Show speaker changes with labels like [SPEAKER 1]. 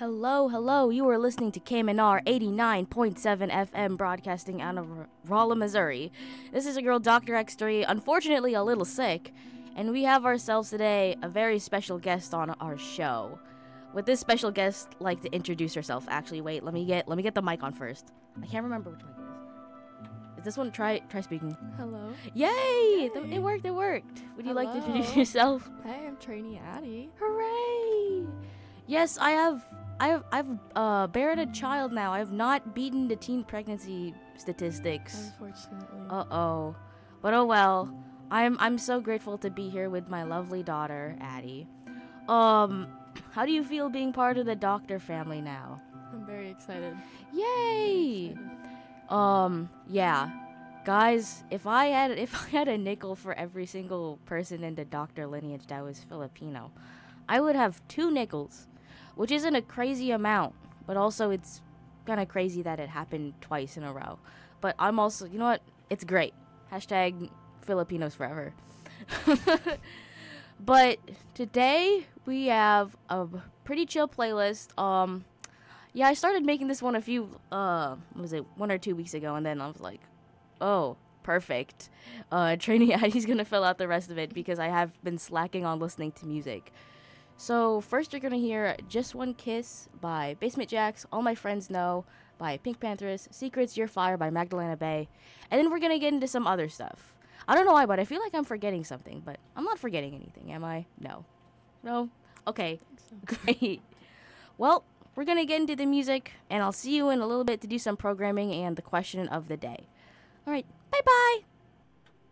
[SPEAKER 1] Hello, hello. You are listening to KMNR 89.7 FM broadcasting out of Rolla, Missouri. This is your girl Dr. X3, unfortunately a little sick, and we have ourselves today a very special guest on our show. Would this special guest like to introduce herself? Actually, wait, let me get the mic on first. I can't remember which mic it is. Is this one? Try speaking.
[SPEAKER 2] Hello.
[SPEAKER 1] Yay! It worked. Would you like to introduce yourself?
[SPEAKER 2] Hey, I'm Trainee Addie.
[SPEAKER 1] Hooray! Yes, I've beared a child now. I have not beaten the teen pregnancy statistics.
[SPEAKER 2] Unfortunately.
[SPEAKER 1] Uh-oh. But oh well. I'm so grateful to be here with my lovely daughter, Addie. How do you feel being part of the Doctor family now?
[SPEAKER 2] I'm very excited.
[SPEAKER 1] Yay!
[SPEAKER 2] Very excited.
[SPEAKER 1] Yeah. Guys, if I had a nickel for every single person in the Doctor lineage that was Filipino, I would have 2 nickels, which isn't a crazy amount, but also it's kind of crazy that it happened twice in a row. But I'm also, you know what? It's great. Hashtag Filipinos forever. But today we have a pretty chill playlist. Yeah, I started making this one a few, 1 or 2 weeks ago, and then I was like, oh, perfect. Trainee Addie's gonna fill out the rest of it because I have been slacking on listening to music. So first you're gonna hear Just One Kiss by Basement Jaxx, All My Friends Know by Pink Panthers, Secrets You're Fire by Magdalena Bay, and then we're gonna get into some other stuff. I don't know why, but I feel like I'm forgetting something, but I'm not forgetting anything, am I? No? Okay, great. Well, we're gonna get into the music, and I'll see you in a little bit to do some programming and the question of the day. Alright, bye-bye!